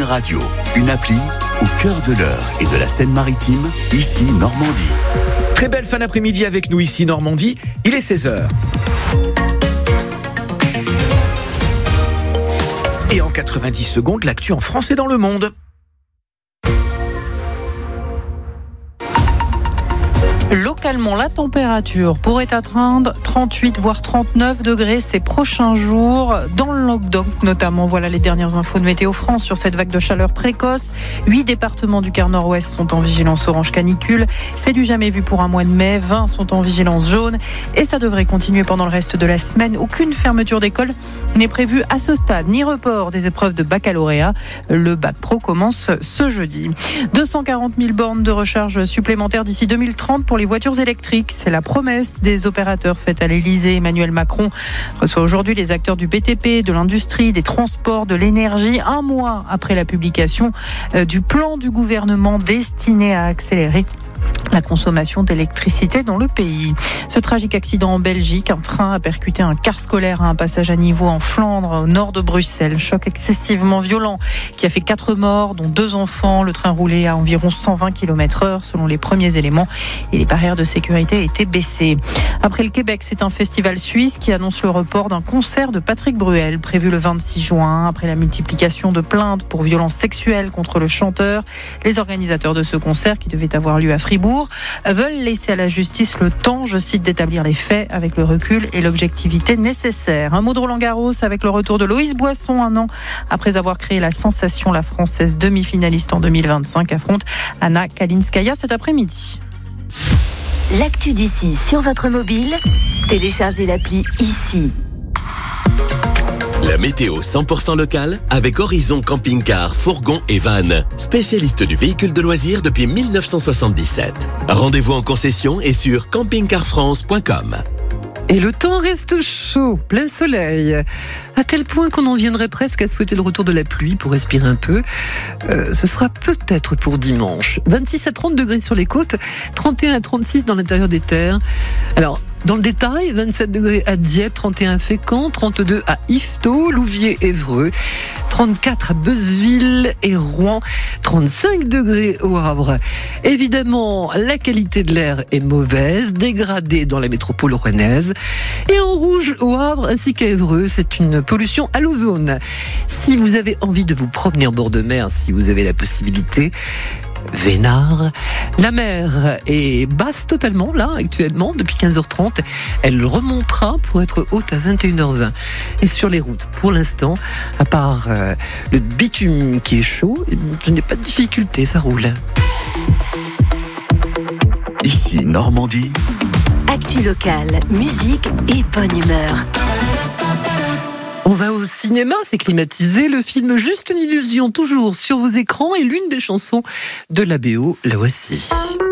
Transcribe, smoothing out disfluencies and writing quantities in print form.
Radio, une appli au cœur de l'Eure et de la Seine-Maritime, ici Normandie. Très belle fin d'après-midi avec nous ici Normandie, il est 16h. Et en 90 secondes, l'actu en France et dans le monde. Localement, la température pourrait atteindre 38 voire 39 degrés ces prochains jours dans le Languedoc notamment. Voilà les dernières infos de Météo France sur cette vague de chaleur précoce. 8 départements du quart nord-ouest sont en vigilance orange canicule. C'est du jamais vu pour un mois de mai. 20 sont en vigilance jaune et ça devrait continuer pendant le reste de la semaine. Aucune fermeture d'école n'est prévue à ce stade, ni report des épreuves de baccalauréat. Le bac pro commence ce jeudi. 240 000 bornes de recharge supplémentaires d'ici 2030 pour les voitures électriques. C'est la promesse des opérateurs faite à l'Elysée. Emmanuel Macron reçoit aujourd'hui les acteurs du BTP, de l'industrie, des transports, de l'énergie, un mois après la publication du plan du gouvernement destiné à accélérer la consommation d'électricité dans le pays. Ce tragique accident en Belgique, un train a percuté un car scolaire à un passage à niveau en Flandre, au nord de Bruxelles. Choc excessivement violent qui a fait 4 morts, dont 2 enfants. Le train roulait à environ 120 km/h selon les premiers éléments et les barrières de sécurité étaient baissées. Après le Québec, c'est un festival suisse qui annonce le report d'un concert de Patrick Bruel prévu le 26 juin. Après la multiplication de plaintes pour violences sexuelles contre le chanteur, les organisateurs de ce concert qui devait avoir lieu à Fribourg veulent laisser à la justice le temps, je cite, d'établir les faits avec le recul et l'objectivité nécessaires. Un mot de Roland-Garros avec le retour de Loïs Boisson, un an après avoir créé la sensation. La Française demi-finaliste en 2025 affronte Anna Kalinskaya cet après-midi. L'actu d'ici sur votre mobile, téléchargez l'appli ici. La météo 100% locale avec Horizon Camping-Car, Fourgon et Van, spécialiste du véhicule de loisirs depuis 1977. Rendez-vous en concession et sur campingcarfrance.com. Et le temps reste chaud, plein soleil, à tel point qu'on en viendrait presque à souhaiter le retour de la pluie pour respirer un peu. Ce sera peut-être pour dimanche. 26 à 30 degrés sur les côtes, 31 à 36 dans l'intérieur des terres. Alors, dans le détail, 27 degrés à Dieppe, 31 à Fécamp, 32 à Yvetot, Louviers, Évreux, 34 à Beuzeville et Rouen, 35 degrés au Havre. Évidemment, la qualité de l'air est mauvaise, dégradée dans la métropole rouennaise. Et en rouge au Havre ainsi qu'à Évreux, c'est une pollution à l'ozone. Si vous avez envie de vous promener en bord de mer, si vous avez la possibilité, Vénard. La mer est basse totalement, là, actuellement, depuis 15h30. Elle remontera pour être haute à 21h20. Et sur les routes, pour l'instant, à part le bitume qui est chaud, je n'ai pas de difficulté, ça roule. Ici Normandie. Actu locale, musique et bonne humeur. On va au cinéma, c'est climatisé. Le film Juste une illusion, toujours sur vos écrans, et l'une des chansons de la BO, la voici.